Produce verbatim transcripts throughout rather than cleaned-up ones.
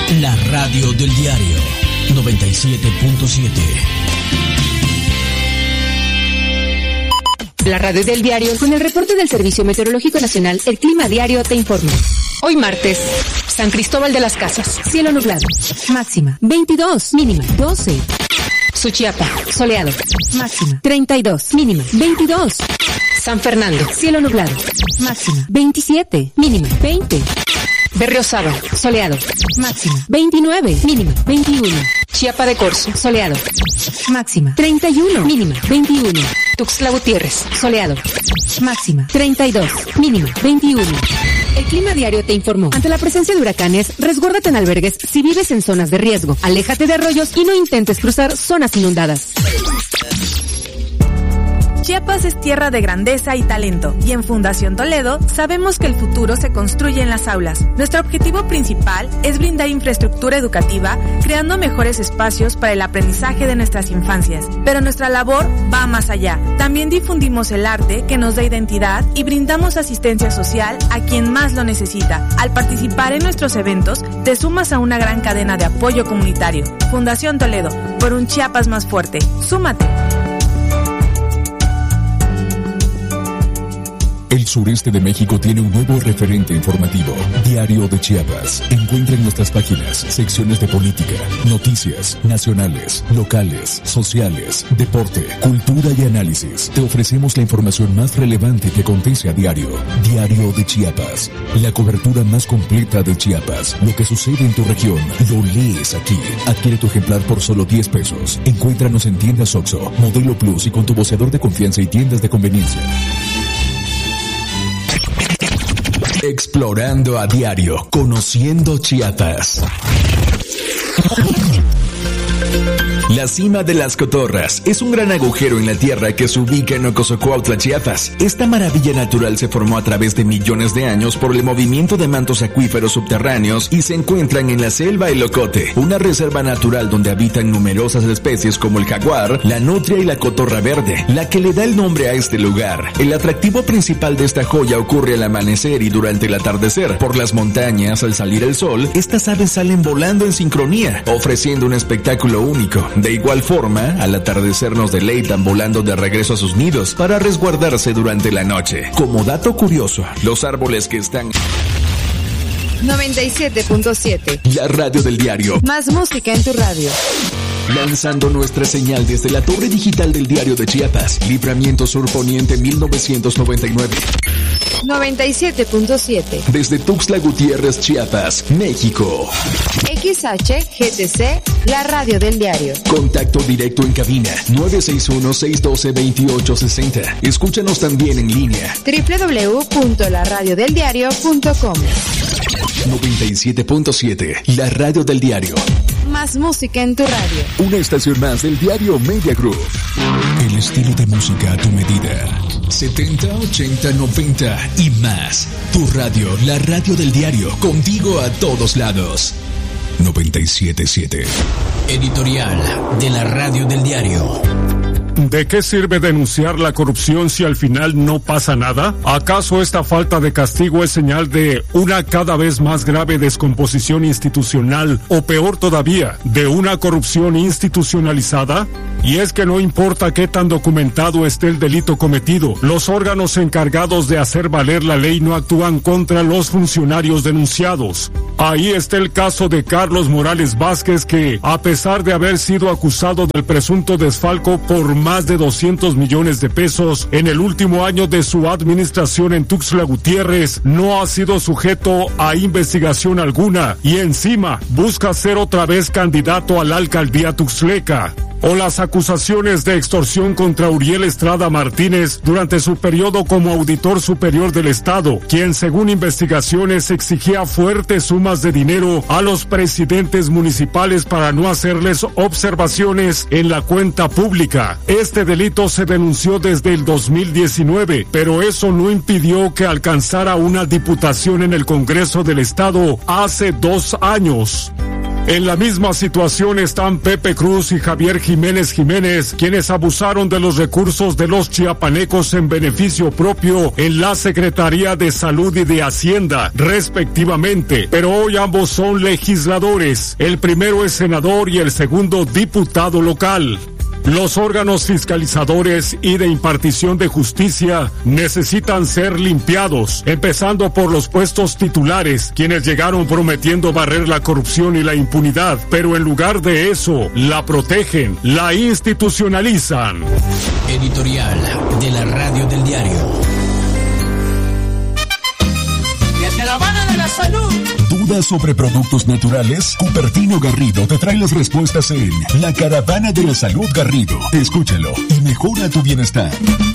La radio del diario noventa y siete punto siete. La radio del diario, con el reporte del Servicio Meteorológico Nacional, el Clima Diario te informa. Hoy martes, San Cristóbal de las Casas, cielo nublado, máxima veintidós, mínima doce. Suchiapa, soleado, máxima treinta y dos, mínima veintidós. San Fernando, cielo nublado, máxima veintisiete, mínima veinte. Berriozábal, soleado, máxima veintinueve, mínima veintiuno. Chiapa de Corzo, soleado, máxima treinta y uno, mínima veintiuno. Tuxtla Gutiérrez, soleado, máxima treinta y dos, mínima veintiuno. El Clima Diario te informó. Ante la presencia de huracanes, resguárdate en albergues si vives en zonas de riesgo. Aléjate de arroyos y no intentes cruzar zonas inundadas. Chiapas es tierra de grandeza y talento, y en Fundación Toledo sabemos que el futuro se construye en las aulas. Nuestro objetivo principal es brindar infraestructura educativa, creando mejores espacios para el aprendizaje de nuestras infancias. Pero nuestra labor va más allá. También difundimos el arte que nos da identidad y brindamos asistencia social a quien más lo necesita. Al participar en nuestros eventos, te sumas a una gran cadena de apoyo comunitario. Fundación Toledo, por un Chiapas más fuerte. ¡Súmate! El sureste de México tiene un nuevo referente informativo, Diario de Chiapas. Encuentra en nuestras páginas secciones de política, noticias nacionales, locales, sociales, deporte, cultura y análisis. Te ofrecemos la información más relevante que acontece a diario. Diario de Chiapas, la cobertura más completa de Chiapas. Lo que sucede en tu región, lo lees aquí. Adquiere tu ejemplar por solo diez pesos. Encuéntranos en tiendas Oxxo, Modelo Plus y con tu voceador de confianza y tiendas de conveniencia. Explorando a diario, conociendo Chiapas. La cima de las Cotorras es un gran agujero en la tierra que se ubica en Ocosocuautla, Chiapas. Esta maravilla natural se formó a través de millones de años por el movimiento de mantos acuíferos subterráneos y se encuentran en la selva El Ocote, una reserva natural donde habitan numerosas especies como el jaguar, la nutria y la cotorra verde, la que le da el nombre a este lugar. El atractivo principal de esta joya ocurre al amanecer y durante el atardecer. Por las montañas, al salir el sol, estas aves salen volando en sincronía, ofreciendo un espectáculo único. De igual forma, al atardecer nos deleitan volando de regreso a sus nidos para resguardarse durante la noche. Como dato curioso, los árboles que están... noventa y siete punto siete. La radio del diario. Más música en tu radio. Lanzando nuestra señal desde la torre digital del Diario de Chiapas, Libramiento Sur Poniente mil novecientos noventa y nueve. noventa y siete punto siete. Desde Tuxtla Gutiérrez, Chiapas, México. X H G T C, la radio del diario. Contacto directo en cabina nueve seis uno, seis uno dos, dos ocho seis cero. Escúchanos también en línea doble u doble u doble u punto la radio del diario punto com. noventa y siete punto siete, la radio del diario. Más música en tu radio. Una estación más del diario Media Group. El estilo de música a tu medida. setenta, ochenta, noventa y más. Tu radio, la radio del diario, contigo a todos lados. noventa y siete punto siete. Editorial de la radio del diario. ¿De qué sirve denunciar la corrupción si al final no pasa nada? ¿Acaso esta falta de castigo es señal de una cada vez más grave descomposición institucional o peor todavía, de una corrupción institucionalizada? Y es que no importa qué tan documentado esté el delito cometido, los órganos encargados de hacer valer la ley no actúan contra los funcionarios denunciados. Ahí está el caso de Carlos Morales Vázquez, que, a pesar de haber sido acusado del presunto desfalco por más de doscientos millones de pesos en el último año de su administración en Tuxtla Gutiérrez, no ha sido sujeto a investigación alguna y encima busca ser otra vez candidato a la alcaldía tuxtleca. O las acusaciones de extorsión contra Uriel Estrada Martínez durante su periodo como auditor superior del Estado, quien según investigaciones exigía fuertes sumas de dinero a los presidentes municipales para no hacerles observaciones en la cuenta pública. Este delito se denunció desde el dos mil diecinueve, pero eso no impidió que alcanzara una diputación en el Congreso del Estado hace dos años. En la misma situación están Pepe Cruz y Javier Jiménez Jiménez, quienes abusaron de los recursos de los chiapanecos en beneficio propio en la Secretaría de Salud y de Hacienda, respectivamente. Pero hoy ambos son legisladores. El primero es senador y el segundo diputado local. Los órganos fiscalizadores y de impartición de justicia necesitan ser limpiados, empezando por los puestos titulares, quienes llegaron prometiendo barrer la corrupción y la impunidad, pero en lugar de eso, la protegen, la institucionalizan. Editorial de la Radio del Diario. La caravana de la salud. ¿Dudas sobre productos naturales? Cupertino Garrido te trae las respuestas en La Caravana de la Salud Garrido. Escúchalo y mejora tu bienestar.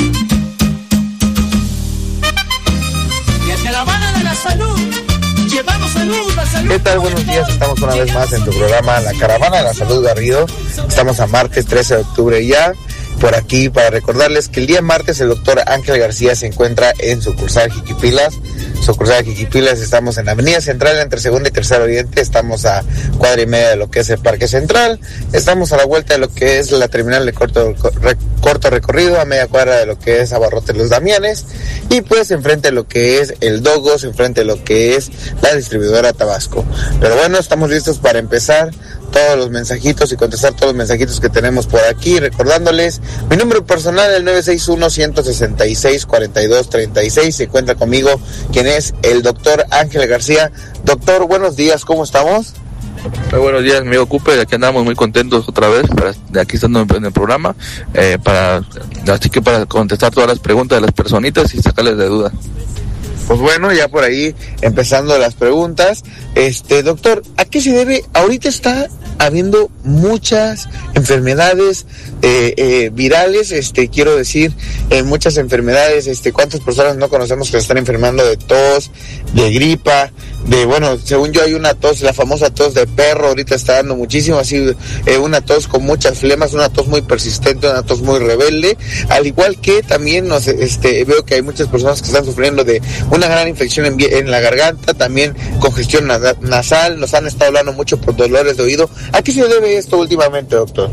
La caravana de la salud. Llevamos salud, la salud. ¿Qué tal? Buenos días, estamos una vez más en tu programa La Caravana de la Salud Garrido. Estamos a martes trece de octubre ya. Por aquí para recordarles que el día martes el doctor Ángel García se encuentra en sucursal Jiquipilas. Sucursal Jiquipilas, estamos en Avenida Central entre Segunda y Tercer Oriente, estamos a cuadra y media de lo que es el Parque Central, estamos a la vuelta de lo que es la terminal de corto, re, corto recorrido, a media cuadra de lo que es Abarrotes Los Damianes, y pues enfrente de lo que es el Dogos, enfrente de lo que es la distribuidora Tabasco. Pero bueno, estamos listos para empezar todos los mensajitos y contestar todos los mensajitos que tenemos por aquí, recordándoles mi número personal, el nueve seis uno, uno seis seis, cuatro dos tres seis. Se encuentra conmigo quien es el doctor Ángel García. Doctor, buenos días, ¿cómo estamos? Muy buenos días, amigo Cooper. Aquí andamos muy contentos otra vez para, de aquí estando en el programa, eh, para así que para contestar todas las preguntas de las personitas y sacarles de duda. Pues bueno, ya por ahí empezando las preguntas. Este, doctor, ¿a qué se debe? Ahorita está habiendo muchas enfermedades eh, eh, virales, este, quiero decir, eh, muchas enfermedades, este, ¿cuántas personas no conocemos que se están enfermando de tos, de gripa, de, bueno, según yo hay una tos, la famosa tos de perro, ahorita está dando muchísimo, así, eh, una tos con muchas flemas, una tos muy persistente, una tos muy rebelde, al igual que también nos, este, veo que hay muchas personas que están sufriendo de una gran infección en, en la garganta, también congestión nasal, nos han estado hablando mucho por dolores de oído. ¿A qué se debe esto últimamente, doctor?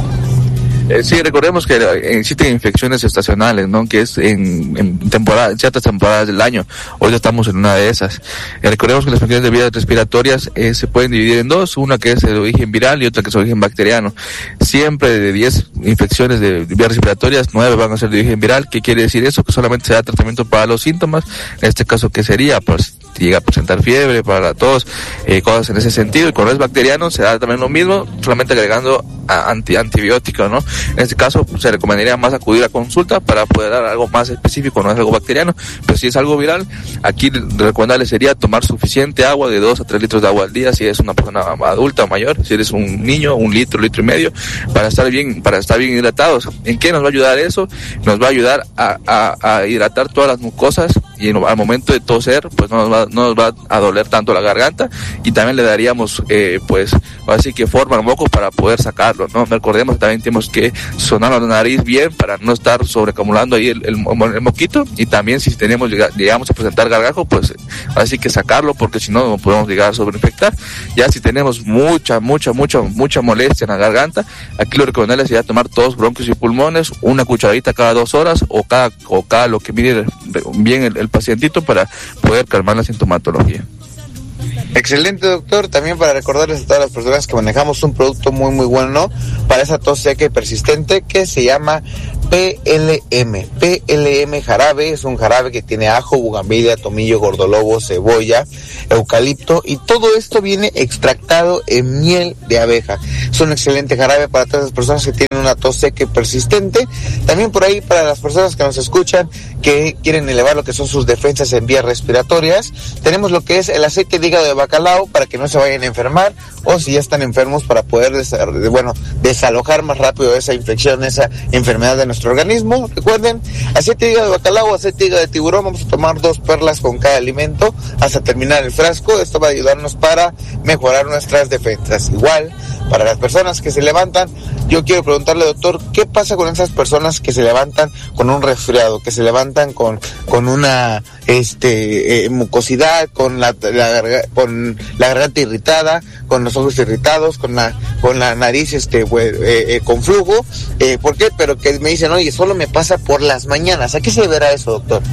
Eh, sí, recordemos que existen infecciones estacionales, ¿no? Que es en, en temporada, en ciertas temporadas del año. Hoy estamos en una de esas. Eh, recordemos que las infecciones de vías respiratorias eh, se pueden dividir en dos, una que es de origen viral y otra que es de origen bacteriano. Siempre de diez infecciones de vías respiratorias, nueve van a ser de origen viral. ¿Qué quiere decir eso? Que solamente se da tratamiento para los síntomas. En este caso, ¿qué sería? Pues llega a presentar fiebre, para la tos, eh, cosas en ese sentido. Y cuando es bacteriano se da también lo mismo, solamente agregando a anti, antibiótico, ¿no? En este caso se recomendaría más acudir a consulta para poder dar algo más específico, no es algo bacteriano, pero si es algo viral, aquí recomendable sería tomar suficiente agua, de dos a tres litros de agua al día, si eres una persona adulta o mayor, si eres un niño, un litro, litro y medio, para estar bien, para estar bien hidratados. ¿En qué nos va a ayudar eso? Nos va a ayudar a, a, a hidratar todas las mucosas y en, al momento de toser, pues no nos va, no nos va a doler tanto la garganta y también le daríamos, eh, pues, así que forma un poco para poder sacarlo, ¿no? Recordemos que también tenemos que sonar la nariz bien para no estar sobreacumulando ahí el, el, el moquito, y también si tenemos, llegamos a presentar gargajo, pues así que sacarlo, porque si no, no podemos llegar a sobreinfectar. Ya si tenemos mucha, mucha, mucha, mucha molestia en la garganta, aquí lo recomendable sería tomar tos, bronquios y pulmones, una cucharadita cada dos horas o cada, o cada lo que mide bien el, el pacientito para poder calmar la sintomatología. Excelente, doctor. También para recordarles a todas las personas que manejamos un producto muy muy bueno para esa tos seca y persistente que se llama P L M. P L M jarabe es un jarabe que tiene ajo, bugambilia, tomillo, gordolobo, cebolla, eucalipto, y todo esto viene extractado en miel de abeja. Es un excelente jarabe para todas las personas que tienen una tos seca y persistente. También por ahí para las personas que nos escuchan que quieren elevar lo que son sus defensas en vías respiratorias, tenemos lo que es el aceite de hígado de bacalao para que no se vayan a enfermar, o si ya están enfermos para poder des- bueno, desalojar más rápido esa infección, esa enfermedad de nuestro organismo. Recuerden, aceite de hígado de bacalao, aceite de hígado de tiburón, vamos a tomar dos perlas con cada alimento hasta terminar el frasco. Esto va a ayudarnos para mejorar nuestras defensas. Igual, Para las personas que se levantan, yo quiero preguntarle, doctor, ¿qué pasa con esas personas que se levantan con un resfriado, que se levantan con, con una este eh, mucosidad, con la, la con la garganta irritada, con los ojos irritados, con la con la nariz este pues, eh, eh, con flujo? Eh, ¿Por qué? Pero que me dicen, oye, solo me pasa por las mañanas. ¿A qué se deberá eso, doctor?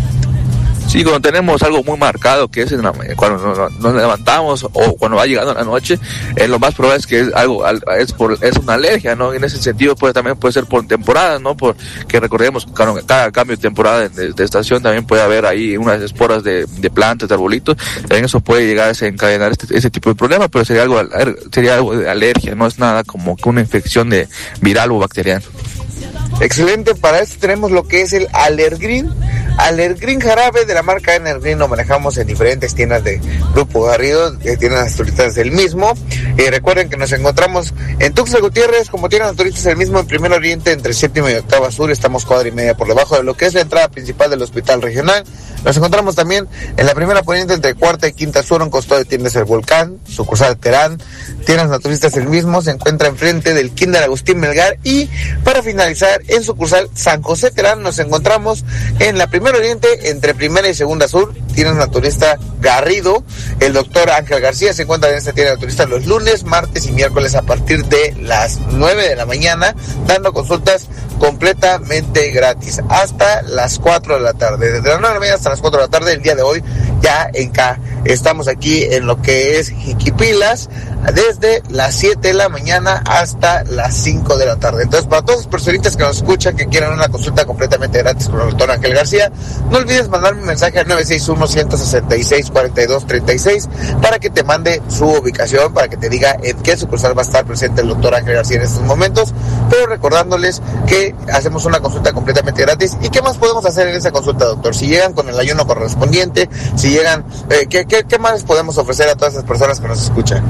Sí, cuando tenemos algo muy marcado, que es en la, cuando nos, nos levantamos o cuando va llegando la noche, eh, lo más probable es que es algo, es por, es una alergia, ¿no? En ese sentido, pues también puede ser por temporada, ¿no? Porque recordemos, cada, cada cambio de temporada de, de estación también puede haber ahí unas esporas de, de plantas, de arbolitos, también eso puede llegar a desencadenar este, ese tipo de problema, pero sería algo, sería algo de alergia, no es nada como que una infección de viral o bacteriana. Excelente, para esto tenemos lo que es el Alergreen. Alergreen jarabe de la marca Energreen, lo manejamos en diferentes tiendas de Grupo Garrido, eh, tienen las turistas del mismo. Eh, recuerden que nos encontramos en Tuxtla Gutiérrez, como tienen las turistas del mismo, en Primer Oriente, entre séptima y octava sur, estamos cuadra y media por debajo de lo que es la entrada principal del Hospital Regional. Nos encontramos también en la Primera Poniente, entre cuarta y quinta sur, en costado de tiendas El Volcán, sucursal Terán. Tiendas naturistas del mismo, se encuentra enfrente del Kinder Agustín Melgar. Y para finalizar, en sucursal San José Terán, nos encontramos en la Primer Oriente, entre primera y segunda sur, tiendas naturista Garrido. El doctor Ángel García se encuentra en esta tienda naturista los lunes, martes y miércoles a partir de las nueve de la mañana, dando consultas completamente gratis hasta las cuatro de la tarde. Desde las nueve de la mañana hasta las cuatro de la tarde, el día de hoy, ya en K. Estamos aquí en lo que es Jiquipilas, desde las siete de la mañana hasta las cinco de la tarde. Entonces, para todos los personitas que nos escuchan, que quieran una consulta completamente gratis con el doctor Ángel García, no olvides mandarme un mensaje al nueve seis uno, uno seis seis, cuatro dos tres seis para que te mande su ubicación, para que te diga en qué sucursal va a estar presente el doctor Ángel García en estos momentos, pero recordándoles que hacemos una consulta completamente gratis. ¿Y qué más podemos hacer en esa consulta, doctor? Si llegan con el ayuno correspondiente, si llegan, eh, ¿qué, qué, ¿qué más podemos ofrecer a todas esas personas que nos escuchan?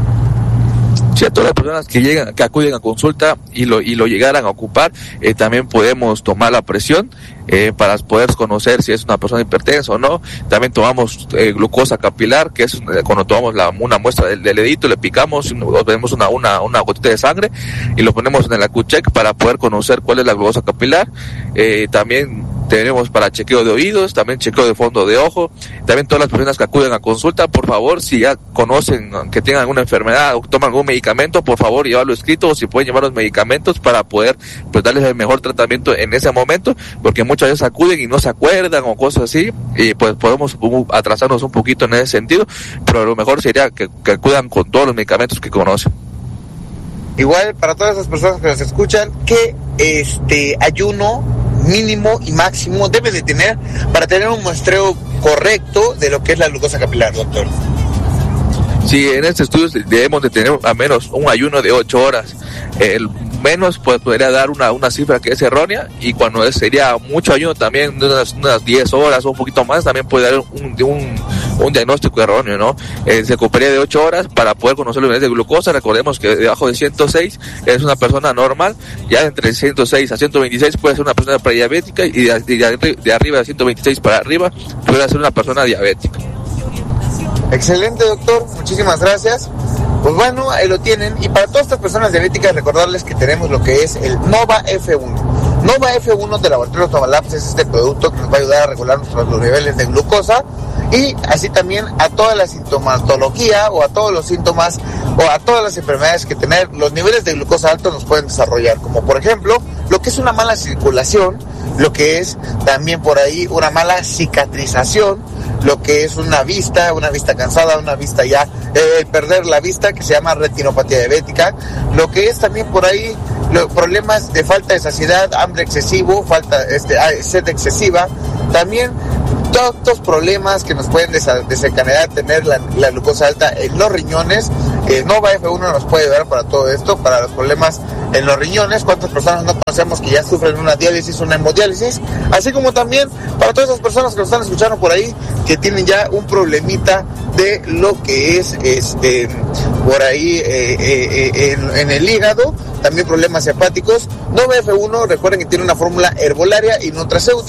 Sí, a todas las personas que llegan, que acuden a consulta y lo y lo llegaran a ocupar, eh, también podemos tomar la presión eh, para poder conocer si es una persona hipertensa o no. También tomamos eh, glucosa capilar, que es eh, cuando tomamos la, una muestra del, del dedito, le picamos, obtenemos una, una, una gotita de sangre y lo ponemos en el AcuCheck para poder conocer cuál es la glucosa capilar. Eh, también tenemos para chequeo de oídos, también chequeo de fondo de ojo. También todas las personas que acuden a consulta, por favor, si ya conocen que tengan alguna enfermedad o toman algún medicamento, por favor, llevarlo escrito, o si pueden llevar los medicamentos para poder pues darles el mejor tratamiento en ese momento, porque muchas veces acuden y no se acuerdan o cosas así, y pues podemos atrasarnos un poquito en ese sentido, pero lo mejor sería que, que acudan con todos los medicamentos que conocen. Igual, para todas esas personas que nos escuchan, ¿qué este ayuno mínimo y máximo debe de tener para tener un muestreo correcto de lo que es la glucosa capilar, doctor? Sí, en este estudio debemos de tener al menos un ayuno de ocho horas. El menos pues podría dar una, una cifra que es errónea, y cuando es, sería mucho ayuno también de unas, unas diez horas o un poquito más, también puede dar un, un, un diagnóstico erróneo, ¿no? Eh, se ocuparía de ocho horas para poder conocer los niveles de glucosa. Recordemos que debajo de ciento seis es una persona normal, ya entre ciento seis a ciento veintiséis puede ser una persona prediabética, y de, de, de arriba de ciento veintiséis para arriba puede ser una persona diabética. Excelente, doctor, muchísimas gracias. Pues bueno, ahí lo tienen. Y para todas estas personas diabéticas, recordarles que tenemos lo que es el Nova F uno. Nova F uno de Laboratorio Tomalabs es este producto que nos va a ayudar a regular nuestros los niveles de glucosa, y así también a toda la sintomatología o a todos los síntomas o a todas las enfermedades que tener los niveles de glucosa alto nos pueden desarrollar, como por ejemplo lo que es una mala circulación, lo que es también por ahí una mala cicatrización, lo que es una vista, una vista cansada, una vista ya, eh, perder la vista, que se llama retinopatía diabética, lo que es también por ahí los problemas de falta de saciedad, hambre excesivo, falta este sed excesiva, también todos estos problemas que nos pueden desencadenar tener la, la glucosa alta en los riñones. eh, Nova F uno nos puede ayudar para todo esto, para los problemas en los riñones. ¿Cuántas personas no conocemos que ya sufren una diálisis, una hemodiálisis? Así como también para todas esas personas que nos están escuchando por ahí, que tienen ya un problemita de lo que es este por ahí eh, eh, eh, en, en el hígado, también problemas hepáticos. Nova F uno, recuerden que tiene una fórmula herbolaria y nutracéutica.